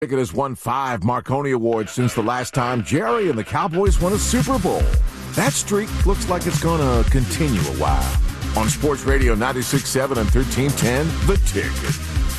Pickett has won 5 Marconi Awards since the last time Jerry and the Cowboys won a Super Bowl. That streak looks like it's going to continue a while. On Sports Radio 96.7 and 1310, The Ticket.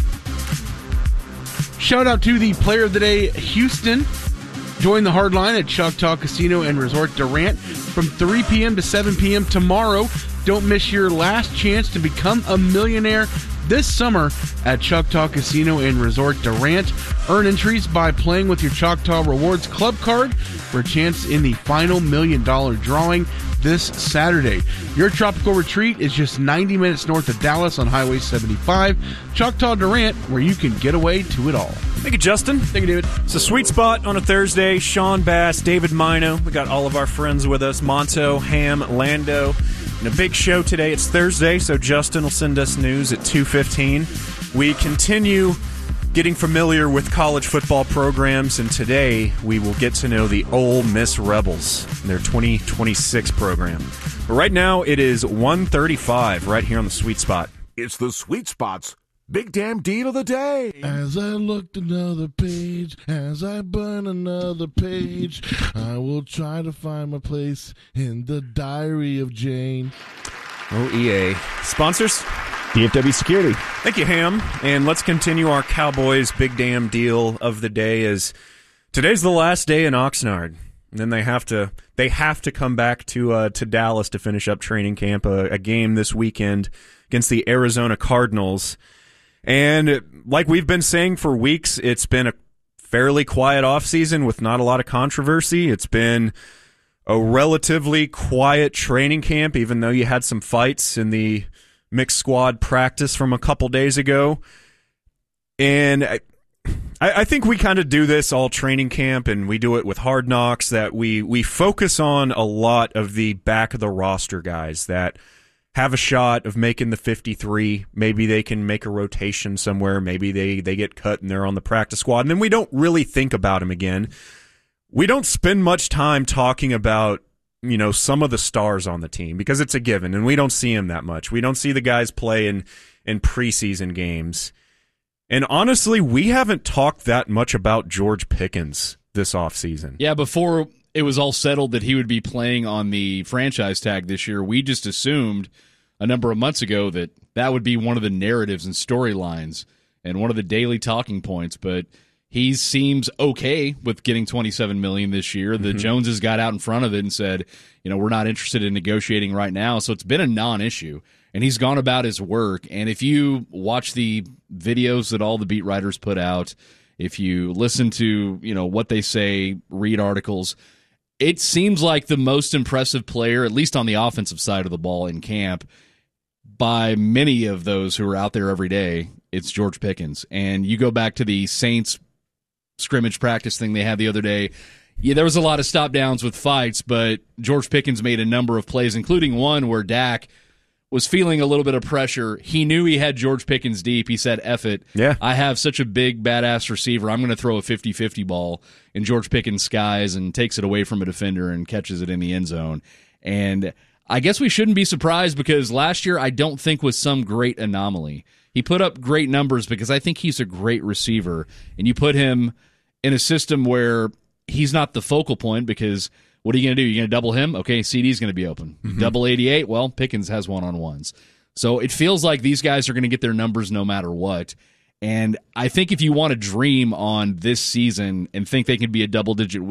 Shout out to the player of the day, Houston. Join the hard line at Choctaw Casino and Resort Durant from 3 p.m. to 7 p.m. tomorrow. Don't miss your last chance to become a millionaire this summer at Choctaw Casino and Resort Durant. Earn entries by playing with your Choctaw Rewards Club card for a chance in the final $1 million drawing this Saturday. Your tropical retreat is just 90 minutes north of Dallas on Highway 75. Choctaw Durant, where you can get away to it all. Thank you, Justin. Thank you, David. It's a sweet spot on a Thursday. Sean Bass, David Mino. We got all of our friends with us. Monto, Ham, Lando. And a big show today. It's Thursday, so Justin will send us news at 2:15. We continue getting familiar with college football programs, and today we will get to know the Ole Miss Rebels and their 2026 program. But right now, it is 1:35 right here on the Sweet Spot. It's the Sweet Spot's Big Damn Deal of the Day. As I looked another page, as I burn another page, I will try to find my place in the diary of Jane. OEA. Sponsors? DFW Security. Thank you, Ham. And let's continue our Cowboys Big Damn Deal of the Day as today's the last day in Oxnard. And then they have to come back to Dallas to finish up training camp, a game this weekend against the Arizona Cardinals. And like we've been saying for weeks, it's been a fairly quiet offseason with not a lot of controversy. It's been a relatively quiet training camp, even though you had some fights in the mixed squad practice from a couple days ago. And I think we kind of do this all training camp, and we do it with Hard Knocks, that we focus on a lot of the back of the roster guys that have a shot of making the 53. Maybe they can make a rotation somewhere. Maybe they get cut and they're on the practice squad, and then we don't really think about them again. We don't spend much time talking about, some of the stars on the team because it's a given, and we don't see them that much. We don't see the guys play in preseason games. And honestly, we haven't talked that much about George Pickens this offseason. Yeah, before it was all settled that he would be playing on the franchise tag this year, we just assumed a number of months ago that would be one of the narratives and storylines and one of the daily talking points. But he seems okay with getting $27 million this year. The Joneses got out in front of it and said, we're not interested in negotiating right now. So it's been a non-issue. And he's gone about his work. And if you watch the videos that all the beat writers put out, if you listen to, what they say, read articles, it seems like the most impressive player, at least on the offensive side of the ball in camp, by many of those who are out there every day, it's George Pickens. And you go back to the Saints scrimmage practice thing they had the other day. Yeah, there was a lot of stop downs with fights, but George Pickens made a number of plays, including one where Dak was feeling a little bit of pressure. He knew he had George Pickens deep. He said, F it. Yeah. I have such a big, badass receiver. I'm going to throw a 50-50 ball in George Pickens' skies and takes it away from a defender and catches it in the end zone. And I guess we shouldn't be surprised because last year I don't think was some great anomaly. He put up great numbers because I think he's a great receiver. And you put him in a system where he's not the focal point because – what are you going to do? You're going to double him? Okay, CD's going to be open. Double 88? Well, Pickens has one-on-ones. So it feels like these guys are going to get their numbers no matter what. And I think if you want to dream on this season and think they can be a double-digit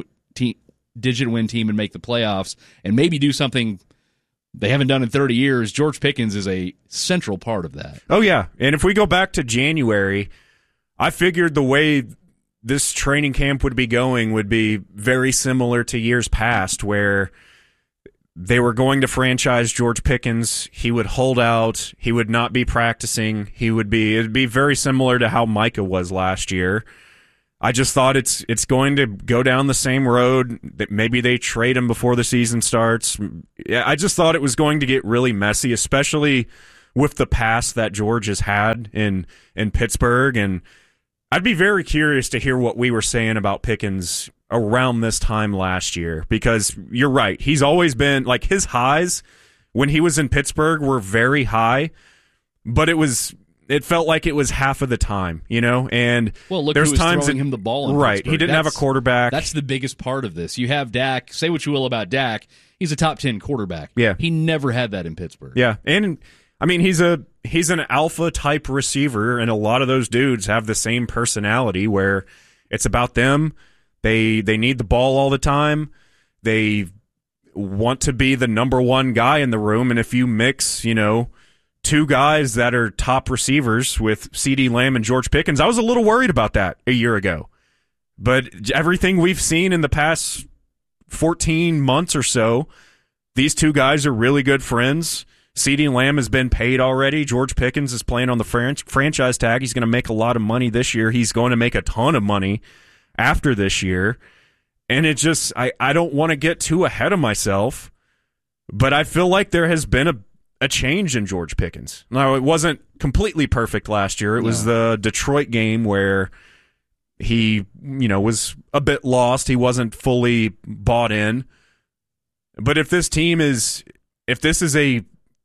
win team and make the playoffs and maybe do something they haven't done in 30 years, George Pickens is a central part of that. Oh, yeah. And if we go back to January, I figured the way this training camp would be going would be very similar to years past where they were going to franchise George Pickens. He would hold out. He would not be practicing. It'd be very similar to how Micah was last year. I just thought it's going to go down the same road, that maybe they trade him before the season starts. I just thought it was going to get really messy, especially with the past that George has had in Pittsburgh. And I'd be very curious to hear what we were saying about Pickens around this time last year, because you're right. He's always been, like, his highs when he was in Pittsburgh were very high, but it was it felt like it was half of the time, and well, look there's who was times throwing him the ball in right. Pittsburgh. He didn't have a quarterback. That's the biggest part of this. You have Dak. Say what you will about Dak. He's a top 10 quarterback. Yeah. He never had that in Pittsburgh. Yeah. And I mean, he's an alpha type receiver, and a lot of those dudes have the same personality where it's about them. They need the ball all the time. They want to be the number one guy in the room, and if you mix, two guys that are top receivers with CeeDee Lamb and George Pickens, I was a little worried about that a year ago. But everything we've seen in the past 14 months or so, these two guys are really good friends. CeeDee Lamb has been paid already. George Pickens is playing on the franchise tag. He's going to make a lot of money this year. He's going to make a ton of money after this year. And it just, I don't want to get too ahead of myself, but I feel like there has been a change in George Pickens. Now, it wasn't completely perfect last year. It was the Detroit game where he, was a bit lost. He wasn't fully bought in. But if this is a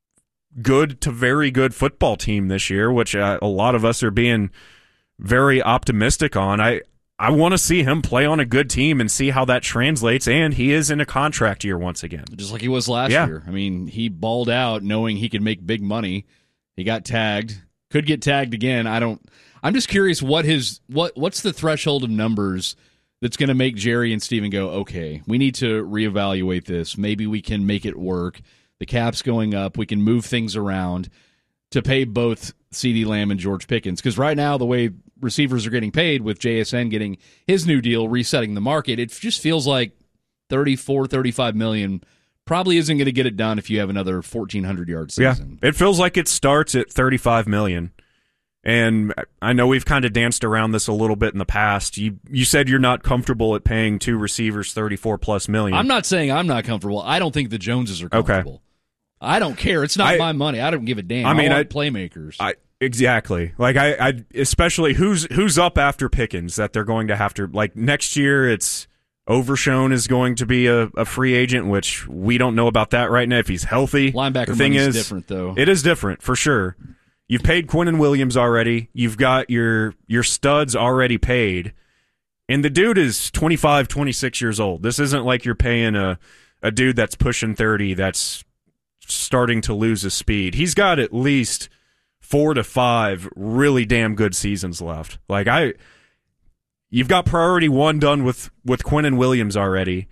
good to very good football team this year, which a lot of us are being very optimistic on, I want to see him play on a good team and see how that translates, and he is in a contract year once again. Just like he was last year. I mean, he balled out knowing he could make big money. He got tagged. Could get tagged again. I'm just curious what's the threshold of numbers that's going to make Jerry and Steven go, okay, we need to reevaluate this. Maybe we can make it work. The cap's going up. We can move things around to pay both CeeDee Lamb and George Pickens. Because right now, the way receivers are getting paid with JSN getting his new deal, resetting the market, it just feels like $34-35 million probably isn't going to get it done if you have another 1,400-yard season. Yeah, it feels like it starts at $35 million. And I know we've kind of danced around this a little bit in the past. You said you're not comfortable at paying two receivers $34+ million. I'm not saying I'm not comfortable. I don't think the Joneses are comfortable. Okay. I don't care. It's not my money. I don't give a damn. I want playmakers. Exactly. Like I especially who's up after Pickens that they're going to have to, like, next year it's Overshown is going to be a free agent, which we don't know about that right now if he's healthy. Linebacker money is different though. It is different for sure. You've paid Quinnen Williams already. You've got your studs already paid. And the dude is 25, 26 years old. This isn't like you're paying a dude that's pushing 30 that's starting to lose his speed. He's got at least 4 to 5 really damn good seasons left. Like you've got priority one done with Quinnen Williams already.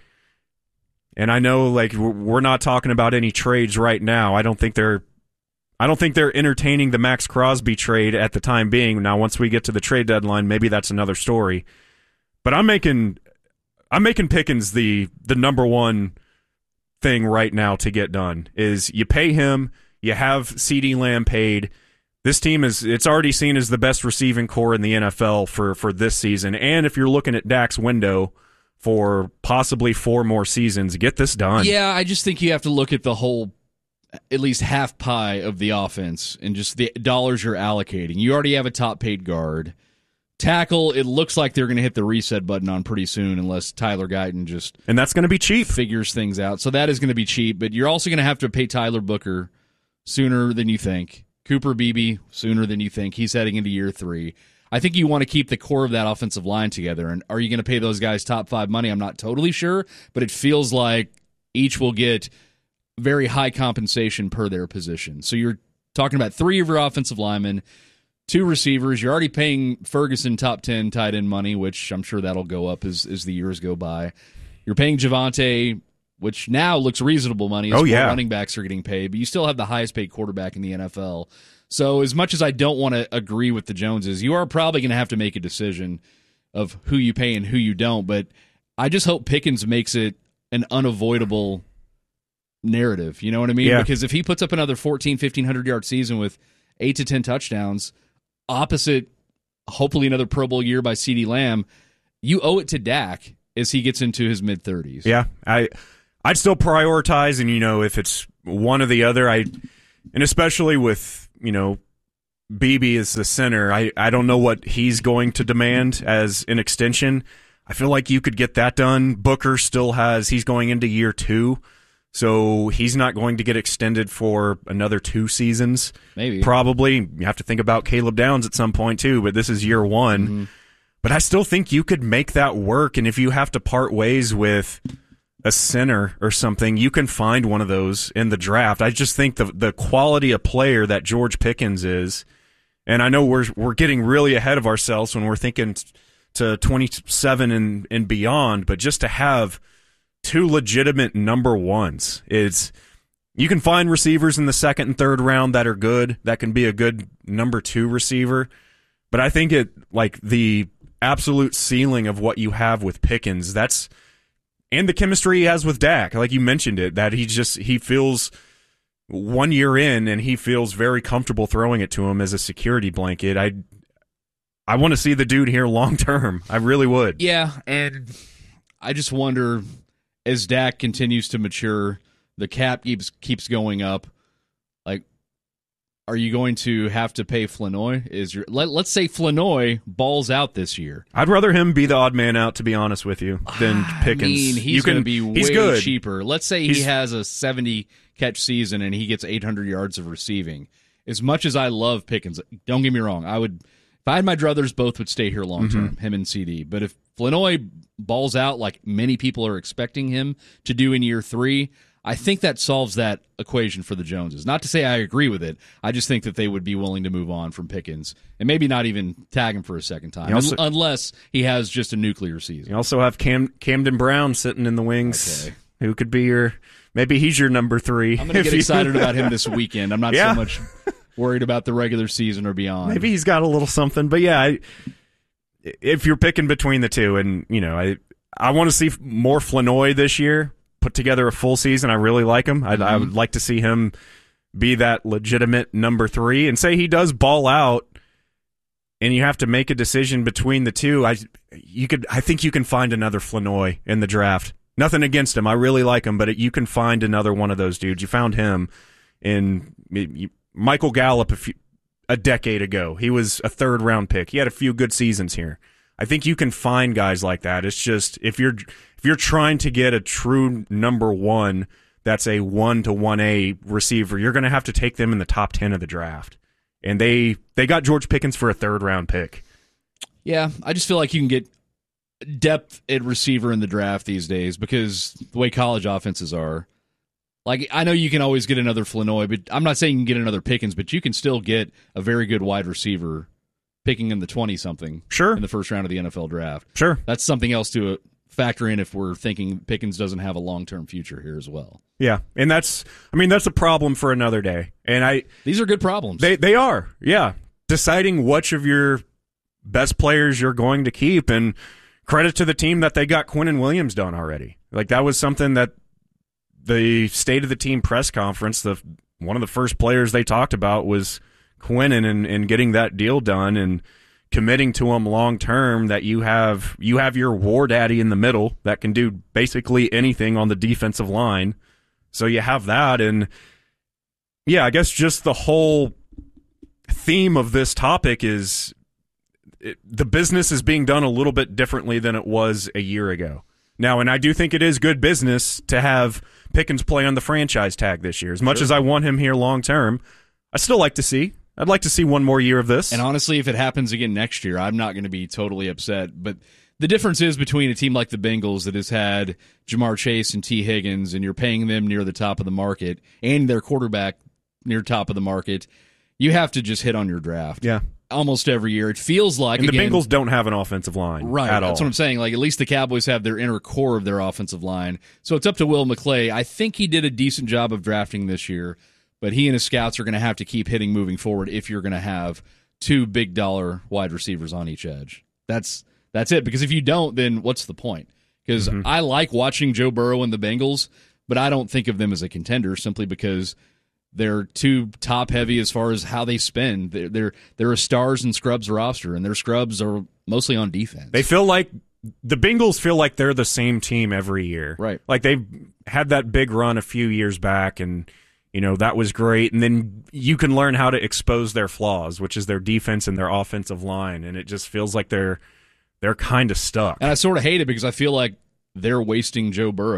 And I know, like, we're not talking about any trades right now. I don't think they're entertaining the Max Crosby trade at the time being. Now, once we get to the trade deadline, maybe that's another story. But I'm making Pickens the number one thing right now to get done is you pay him, you have CeeDee Lamb paid. This team it's already seen as the best receiving core in the NFL for this season. And if you're looking at Dak's window for possibly 4 more seasons, get this done. Yeah, I just think you have to look at the whole, at least half pie of the offense and just the dollars you're allocating. You already have a top paid guard. Tackle, it looks like they're going to hit the reset button on pretty soon unless Tyler Guyton just... And that's going to be cheap. ...figures things out. So that is going to be cheap, but you're also going to have to pay Tyler Booker sooner than you think. Cooper Beebe sooner than you think. He's heading into year 3. I think you want to keep the core of that offensive line together. And are you going to pay those guys top 5 money? I'm not totally sure, but it feels like each will get very high compensation per their position. So you're talking about 3 of your offensive linemen, 2 receivers. You're already paying Ferguson top 10 tight end money, which I'm sure that'll go up as the years go by. You're paying Javonte, which now looks reasonable money as running backs are getting paid, but you still have the highest paid quarterback in the NFL. So as much as I don't want to agree with the Joneses, you are probably going to have to make a decision of who you pay and who you don't, but I just hope Pickens makes it an unavoidable narrative. You know what I mean? Yeah. Because if he puts up another 1,500-yard season with 8 to 10 touchdowns, opposite hopefully another Pro Bowl year by CeeDee Lamb, you owe it to Dak as he gets into his mid-30s. Yeah, I'd still prioritize, and, if it's one or the other, and especially with, Beebe as the center, I don't know what he's going to demand as an extension. I feel like you could get that done. Booker still he's going into year 2. So he's not going to get extended for another 2 seasons. Maybe. Probably. You have to think about Caleb Downs at some point, too, but this is year 1. Mm-hmm. But I still think you could make that work, and if you have to part ways with a center or something, you can find one of those in the draft. I just think the quality of player that George Pickens is, and I know we're getting really ahead of ourselves when we're thinking to 27 and beyond, but just to have 2 legitimate number ones is, you can find receivers in the 2nd and 3rd round that are good, that can be a good number 2 receiver, but I think the absolute ceiling of what you have with Pickens, and the chemistry he has with Dak, like you mentioned it, that he feels 1 year in and he feels very comfortable throwing it to him as a security blanket. I want to see the dude here long term. I really would. Yeah, and I just wonder, as Dak continues to mature, the cap keeps going up. Like, are you going to have to pay Flanoy? Let's say Flanoy balls out this year. I'd rather him be the odd man out, to be honest with you, than Pickens. I mean, he's going to be way good. cheaper. Let's say he has a 70-catch season and he gets 800 yards of receiving. As much as I love Pickens, don't get me wrong, if I had my druthers, both would stay here long term, him and CD. But if Flanoy balls out like many people are expecting him to do in year 3, I think that solves that equation for the Joneses. Not to say I agree with it. I just think that they would be willing to move on from Pickens and maybe not even tag him for a second time, unless he has just a nuclear season. You also have Camden Brown sitting in the wings, who could be maybe he's your number 3. I'm going to get excited about him this weekend. I'm not so much worried about the regular season or beyond. Maybe he's got a little something, but yeah, if you're picking between the two, and I want to see more Flanoy this year, put together a full season. I really like him. I would like to see him be that legitimate number 3, and say he does ball out, and you have to make a decision between the two. I think you can find another Flanoy in the draft. Nothing against him. I really like him, but you can find another one of those dudes. You found him in Michael Gallup a decade ago. He was a 3rd round pick. He had a few good seasons here. I think you can find guys like that. It's just if you're trying to get a true number 1 that's a 1 to 1A receiver, you're going to have to take them in the top 10 of the draft. And they got George Pickens for a 3rd round pick. Yeah, I just feel like you can get depth at receiver in the draft these days because the way college offenses are. Like, I know you can always get another Flanoy, but I'm not saying you can get another Pickens, but you can still get a very good wide receiver picking in the 20-something in the first round of the NFL draft. Sure. That's something else to factor in if we're thinking Pickens doesn't have a long-term future here as well. Yeah, and that's a problem for another day. And these are good problems. They are, yeah. Deciding which of your best players you're going to keep, and credit to the team that they got Quinnen Williams done already. Like, that was something that the State of the Team press conference, one of the first players they talked about was Quinnen, and getting that deal done and committing to him long term, that you have your war daddy in the middle that can do basically anything on the defensive line. So you have that, and yeah, I guess just the whole theme of this topic is the business is being done a little bit differently than it was a year ago. Now, and I do think it is good business to have Pickens play on the franchise tag this year. As much as I want him here long term, I still like to see. I'd like to see one more year of this. And honestly, if it happens again next year, I'm not going to be totally upset. But the difference is between a team like the Bengals that has had Jamar Chase and T. Higgins, and you're paying them near the top of the market, and their quarterback near top of the market, you have to just hit on your draft. Yeah. Almost every year. It feels like, and the Bengals don't have an offensive line at all. That's what I'm saying. Like, at least the Cowboys have their inner core of their offensive line. So it's up to Will McClay. I think he did a decent job of drafting this year, but he and his scouts are going to have to keep hitting moving forward if you're going to have 2 big dollar wide receivers on each edge. That's it. Because if you don't, then what's the point? Because I like watching Joe Burrow and the Bengals, but I don't think of them as a contender simply because they're too top heavy as far as how they spend. They're a stars and scrubs roster, and their scrubs are mostly on defense. They feel like the Bengals feel like they're the same team every year. Right. Like they've had that big run a few years back, and that was great. And then you can learn how to expose their flaws, which is their defense and their offensive line, and it just feels like they're kind of stuck. And I sort of hate it because I feel like they're wasting Joe Burrow.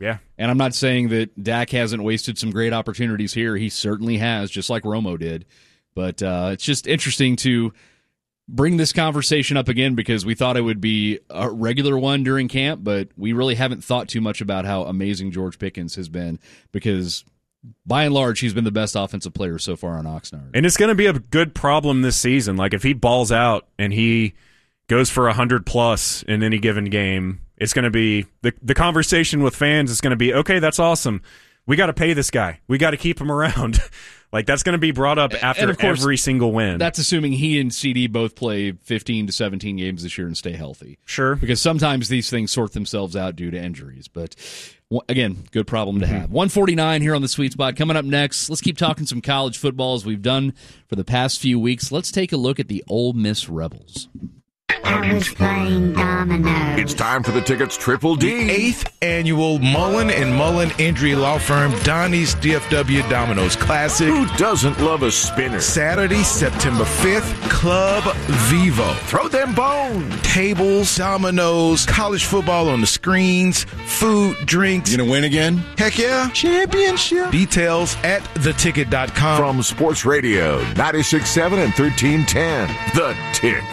Yeah. And I'm not saying that Dak hasn't wasted some great opportunities here. He certainly has, just like Romo did. But it's just interesting to bring this conversation up again because we thought it would be a regular one during camp, but we really haven't thought too much about how amazing George Pickens has been because by and large, he's been the best offensive player so far on Oxnard. And it's going to be a good problem this season. Like, if he balls out and he goes for 100-plus in any given game, it's going to be the conversation with fans is going to be, okay, that's awesome. We got to pay this guy. We got to keep him around. Like, that's going to be brought up after of course, every single win. That's assuming he and CD both play 15 to 17 games this year and stay healthy. Sure. Because sometimes these things sort themselves out due to injuries. But, again, good problem to have. 149 here on the Sweet Spot. Coming up next, let's keep talking some college football as we've done for the past few weeks. Let's take a look at the Ole Miss Rebels. I was playing dominoes. It's time for the Ticket's Triple D. 8th annual Mullen & Mullen injury law firm Donnie's DFW Dominoes Classic. Who doesn't love a spinner? Saturday, September 5th, Club Vivo. Throw them bones. Tables, dominoes, college football on the screens, food, drinks. You gonna win again? Heck yeah. Championship. Details at theticket.com. From Sports Radio, 96.7 and 1310. The Tick.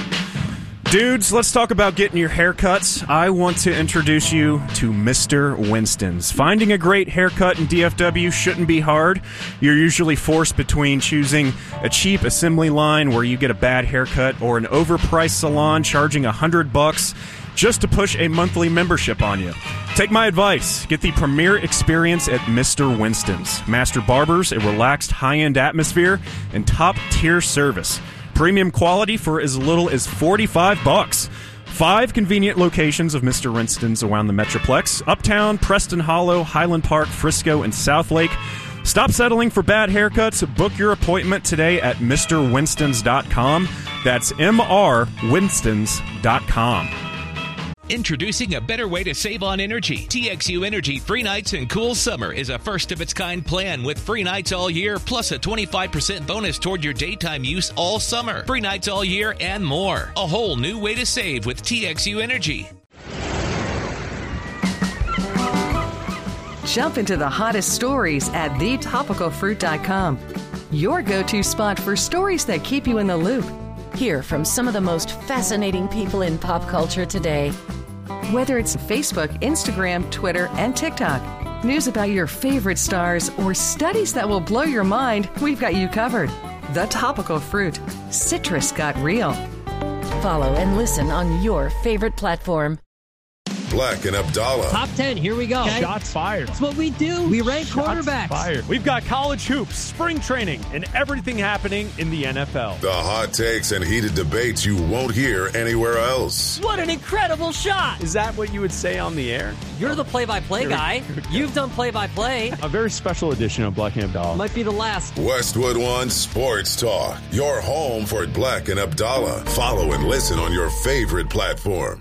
Dudes, let's talk about getting your haircuts. I want to introduce you to Mr. Winston's. Finding a great haircut in DFW shouldn't be hard. You're usually forced between choosing a cheap assembly line where you get a bad haircut or an overpriced salon charging $100 just to push a monthly membership on you. Take my advice. Get the premier experience at Mr. Winston's. Master barbers, a relaxed high-end atmosphere, and top-tier service. Premium quality for as little as $45. 5 convenient locations of Mr. Winston's around the Metroplex: Uptown, Preston Hollow, Highland Park, Frisco, and Southlake. Stop settling for bad haircuts. Book your appointment today at MrWinstons.com. That's MrWinstons.com. Introducing a better way to save on energy. TXU Energy Free Nights and Cool Summer is a first-of-its-kind plan with free nights all year, plus a 25% bonus toward your daytime use all summer. Free nights all year and more. A whole new way to save with TXU Energy. Jump into the hottest stories at thetopicalfruit.com. Your go-to spot for stories that keep you in the loop. Hear from some of the most fascinating people in pop culture today. Whether it's Facebook, Instagram, Twitter, and TikTok, news about your favorite stars, or studies that will blow your mind, we've got you covered. The Topical Fruit. Citrus got real. Follow and listen on your favorite platform. Black and Abdallah. Top 10, here we go. Okay. Shots fired. That's what we do. We rank quarterbacks. Fired. We've got college hoops, spring training, and everything happening in the NFL. The hot takes and heated debates you won't hear anywhere else. What an incredible shot. Is that what you would say on the air? You're the play-by-play guy. You've done play-by-play. A very special edition of Black and Abdallah. Might be the last. Westwood One Sports Talk. Your home for Black and Abdallah. Follow and listen on your favorite platform.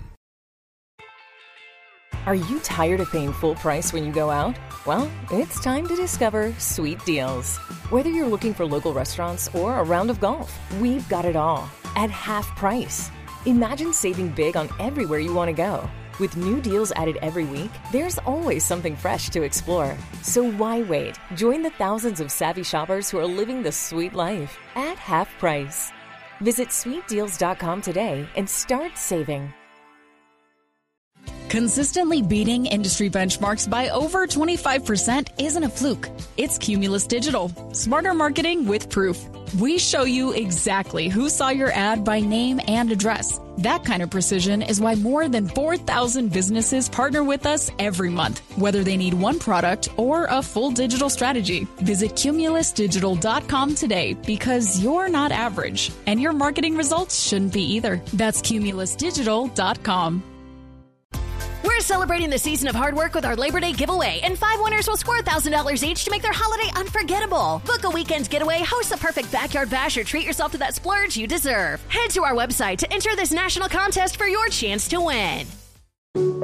Are you tired of paying full price when you go out? Well, it's time to discover Sweet Deals. Whether you're looking for local restaurants or a round of golf, we've got it all at half price. Imagine saving big on everywhere you want to go. With new deals added every week, there's always something fresh to explore. So why wait? Join the thousands of savvy shoppers who are living the sweet life at half price. Visit sweetdeals.com today and start saving. Consistently beating industry benchmarks by over 25% isn't a fluke. It's Cumulus Digital. Smarter marketing with proof. We show you exactly who saw your ad by name and address. That kind of precision is why more than 4,000 businesses partner with us every month, whether they need one product or a full digital strategy. Visit cumulusdigital.com today because you're not average, and your marketing results shouldn't be either. That's cumulusdigital.com. We're celebrating the season of hard work with our Labor Day giveaway, and 5 winners will score $1,000 each to make their holiday unforgettable. Book a weekend getaway, host the perfect backyard bash, or treat yourself to that splurge you deserve. Head to our website to enter this national contest for your chance to win.